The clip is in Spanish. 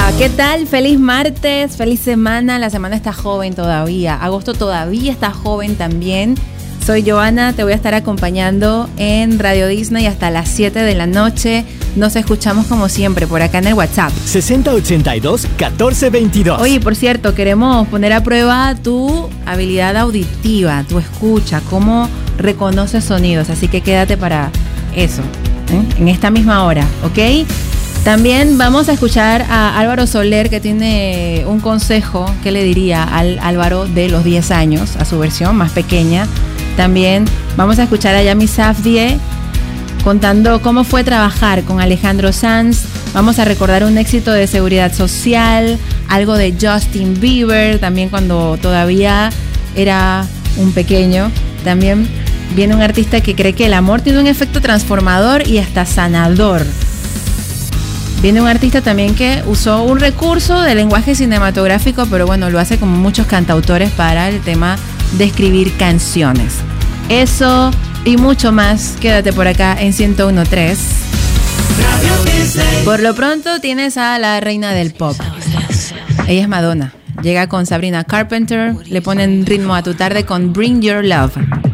¿Qué tal? Feliz martes, feliz semana. La semana está joven todavía. Agosto todavía está joven también. Soy Joana, te voy a estar acompañando en Radio Disney hasta las 7 de la noche. Nos escuchamos como siempre por acá en el WhatsApp. 6082-1422. Oye, por cierto, queremos poner a prueba tu habilidad auditiva, tu escucha, cómo reconoces sonidos. Así que quédate para eso, en esta misma hora, ¿ok? También vamos a escuchar a Álvaro Soler, que tiene un consejo que le diría al Álvaro de los 10 años, a su versión más pequeña. También vamos a escuchar a Yami Safdie contando cómo fue trabajar con Alejandro Sanz. Vamos a recordar un éxito de Seguridad Social, algo de Justin Bieber, también cuando todavía era un pequeño. También viene un artista que cree que el amor tiene un efecto transformador y hasta sanador. Viene un artista también que usó un recurso de lenguaje cinematográfico, pero bueno, lo hace como muchos cantautores para el tema de escribir canciones. Eso y mucho más, quédate por acá en 101.3. Por lo pronto tienes a la reina del pop. Ella es Madonna. Llega con Sabrina Carpenter, le ponen ritmo a tu tarde con Bring Your Love.